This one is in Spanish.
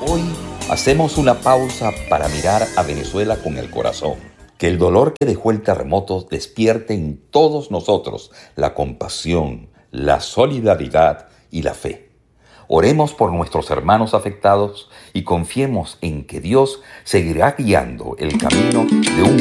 Hoy hacemos una pausa para mirar a Venezuela con el corazón. Que el dolor que dejó el terremoto despierte en todos nosotros la compasión, la solidaridad y la fe. Oremos por nuestros hermanos afectados y confiemos en que Dios seguirá guiando el camino de un